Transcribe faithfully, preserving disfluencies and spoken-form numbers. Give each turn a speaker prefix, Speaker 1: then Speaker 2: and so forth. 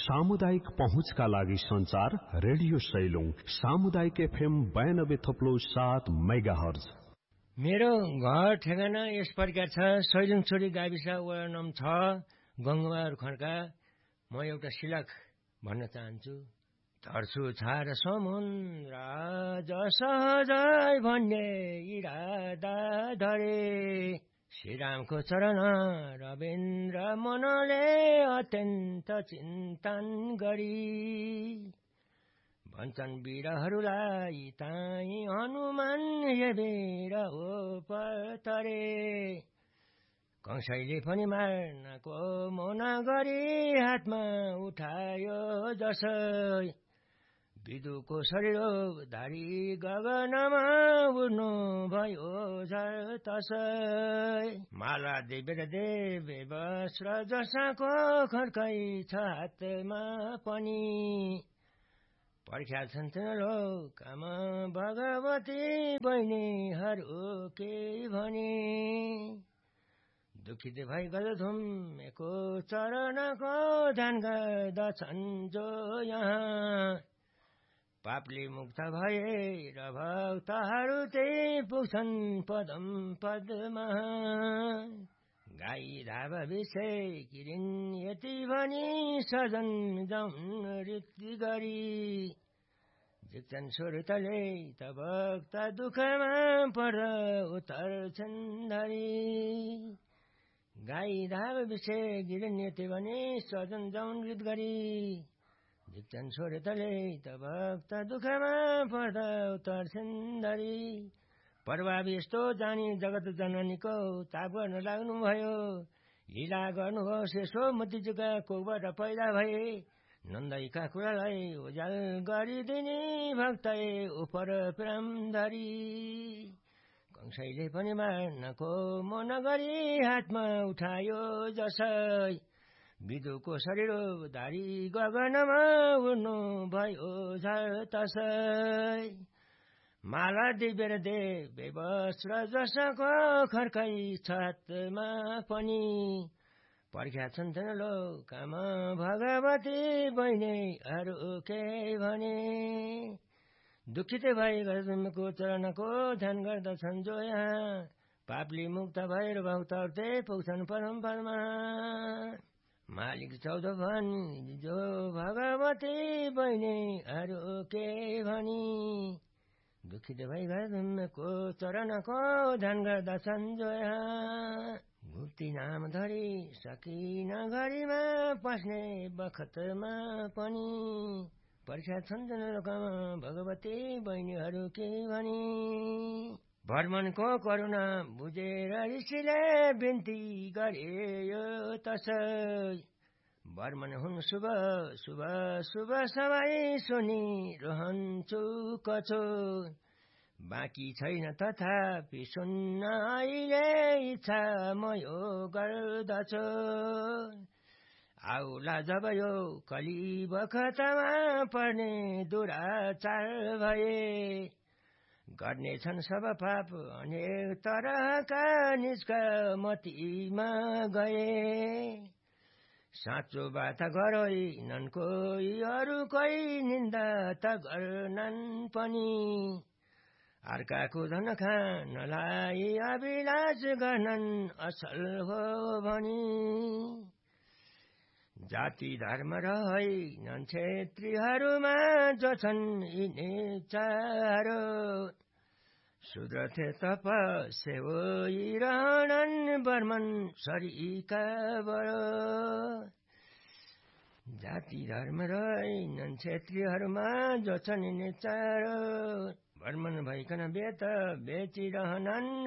Speaker 1: सामुदायिक पहुँचका लागि संचार रेडियो सैलुङ सामुदायिक एफएम बयानब्बे थप्लो सात मेगा हर्ज।
Speaker 2: मेरो घर ठेगाना यस प्रकार छ। सैलुङछोडी गाविस वडा नम्बर छ, गङ्गबहादुर खड्का। म एउटा शिलक भन्न चाहन्छु। धर्छु छार समुन्द्र सहजै भन्ने इरादा धरे, श्रीरामको चरण रविन्द्र मनले अत्यन्त चिन्तन गरी, भन्छन् वीरहरूलाई ताई हनुमान हेरेर ओपतरे, कंसैले पनि मार्नको मना गरी हातमा उठायो जसै, विदुको शरीर धारी गगनमा उड्नु भयो झर तसै, माला देवेर देवे वस्त्र जसाको खड्कै छ हातमा पनि, पर्ख्याछन् तिन लोकमा भगवती बहिनीहरू के भने, दुखित भई गजधुम्मेको चरणको ध्यान गर्दछन् जो यहाँ, पापले मुक्त भएर भक्तहरू त्यही पुग्छन् पदम पदमा, गाई धाव विषय किरिन यति भनी सजन जाउन रीति गरी, जिक्छन् सुरतले त भक्त दुःखमा पर्दा उतर्छन् धरी, गाई धाव विषय किरिन यति भनी सजन जाउन गीत गरी, जिक्छन् सुरतले त भक्त दुःखमा पर्दा उतर्छन् धरी, प्रभाव यस्तो जानी जगत जननीको ताप गर्न लाग्नुभयो, लीला गर्नुभयो शेषो मतिजुका कोबाट पैदा भए, नन्दैका कुरालाई उजाल गरिदिने भक्तै उपर प्रेम धरी, कंसैले पनि मार्नको मन गरी हातमा उठायो जसै, विदुको शरीर धारी गगनमा उड्नु भयो झर तसै, माला दिवेर देवे वस्त्र जसाको खड्कै छ हातमा पनि, पर्ख्याछन् तिन लोकमा भगवती बहिनीहरू के भने, दुखित भई गजधुम्मेको चरणको ध्यान गर्दछन् जो यहाँ, पापले मुक्त भएर भक्तहरू त्यही पुग्छन् परम पदमा, मालिक चौध भनी जो भगवती बहिनीहरू के भनी, दुखित भई गजधुम्मेको चरणको ध्यान गर्दछन् जो यहाँ, मुक्ति नाम धरी सकिन घरीमा पस्ने बखतमा पनि, पर्ख्याछन् तिन लोकमा भगवती बहिनीहरू के भनी, भर्मनको करुणा बुझेर ऋषिले बिन्ती गरे यो तसै, वर्मन हुन् शुभ शुभ शुभ सबै सुनिरहन्छु कछो, बाँकी छैन तथापि सुन्न अहिले इच्छा म यो गर्दछु, आउला जब यो कली बखतमा पर्ने दुराचार भए, गर्नेछन् सब पाप अनेक तरहका निष्कामतीमा गए, साँचो बात गरोइनन् कोही अरू कोही निन्दा त गर्नन् पनि, अर्काको धन खानलाई अभिलाष गर्नन् असल हो भनी, जाति धर्म रहेनन् क्षेत्रीहरूमा जो छन् यिनै चारो, शूद्र थे तपस्या होइरहनन् वर्मन शरीका बडो, जाति धर्म रहेनन् क्षेत्रीहरूमा जो छन् यिनै चारो, वर्मन भइकन बेत बेचिरहनन्